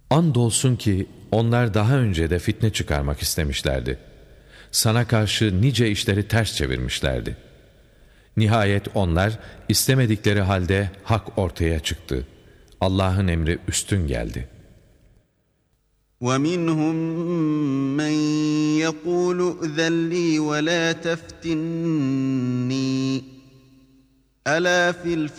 Andolsun ki onlar daha önce de fitne çıkarmak istemişlerdi. Sana karşı nice işleri ters çevirmişlerdi. Nihayet onlar istemedikleri halde hak ortaya çıktı. Allah'ın emri üstün geldi. وَمِنْهُمْ مَنْ يَقُولُ ائْذَنْ لِي وَلَا تَفْتِنِّي أَلَا فِي